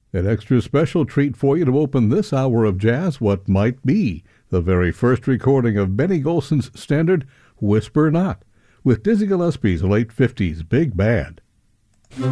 An extra special treat for you to open this hour of jazz, what might be the very first recording of Benny Golson's standard, Whisper Not, with Dizzy Gillespie's late 50s Big Bad.